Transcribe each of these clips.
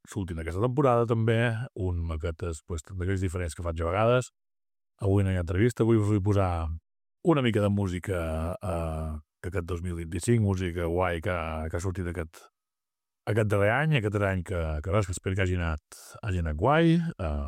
sortint d'aquesta temporada també, un maquetes d'aquells diferents que faig a vegades. Avui en aquesta entrevista avui us vull posar una mica de música d'aquest 2025, música guai que ha sortit aquest darrer any que res, que espero que hagi anat guai.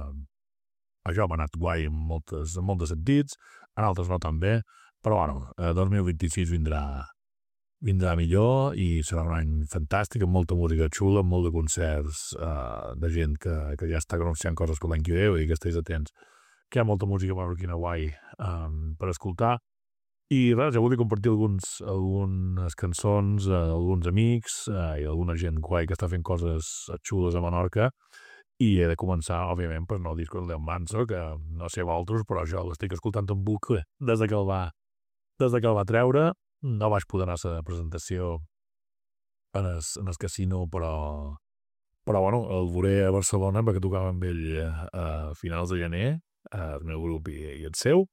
Això m'ha anat guai en molts sentits, en altres no tan bé, però bueno, 2026 vindrà millor i serà un any fantàstic, amb molta música xula, amb molt de concerts de gent que ja està anunciant coses per l'any que ve, i que estiguis atents, que hi ha molta música marroquina guai per escoltar. I res, ja vull compartir algunes cançons, alguns amics i alguna gent guai que està fent coses xules a Menorca. I he de començar, òbviament, per no disco del Manso, que no sé vosaltres, però jo l'estic escoltant en bucle des que el va treure. No vaig poder anar a la presentació en el casino, però bueno, el veuré a Barcelona perquè tocava amb ell a finals de gener, el meu grup i el seu.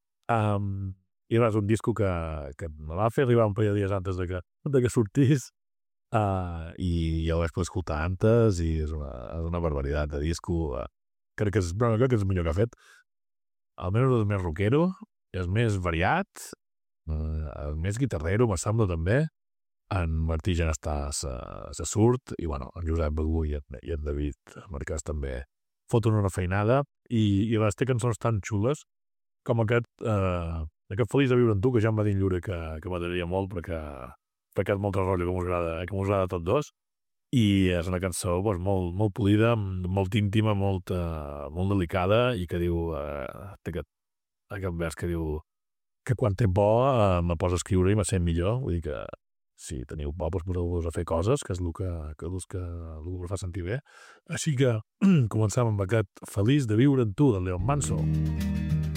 I res, un disco que me va fer arribar un parell de dies antes de que sortís, i ja ho vaig poder escoltar antes, i és una barbaritat de disco. Crec que és el millor que ha fet. Almenys és més rockero, és més variat, més guitarrero, me sembla també. En Martí ja està se surt, i bueno, en Josep Begú i en David Marcàs també foten una feinada, i les té cançons tan xules com aquest Feliç de viure amb tu, que ja em va dir en Llure que m'agradaria molt perquè és molt rotllo que mos agrada a tots dos, i és una cançó molt polida, molt íntima, molt delicada, i que diu té aquest vers que diu que quan té por me posa a escriure i me sent millor. Vull dir que si teniu por, poseu-vos a fer coses, que és el que us fa sentir bé. Així que començam amb aquest Feliç de viure amb tu, de León Manso.